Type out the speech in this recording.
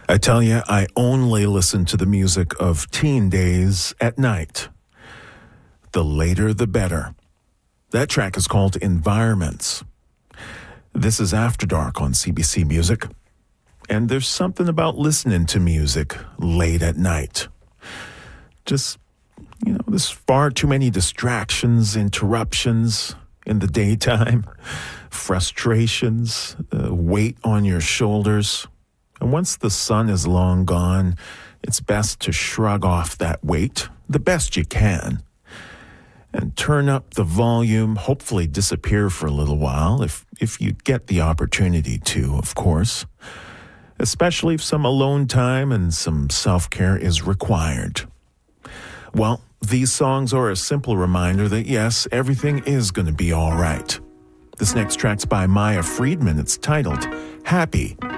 I tell you, I only listen to the music of teen days at night. The later, the better. That track is called Environments. This is After Dark on CBC Music. And there's something about listening to music late at night. Just, there's far too many distractions, interruptions in the daytime, frustrations, weight on your shoulders. And once the sun is long gone, it's best to shrug off that weight the best you can and turn up the volume, hopefully disappear for a little while if you get the opportunity to, of course, especially if some alone time and some self-care is required. Well, these songs are a simple reminder that, yes, everything is going to be all right. This next track's by Maya Friedman. It's titled Happy.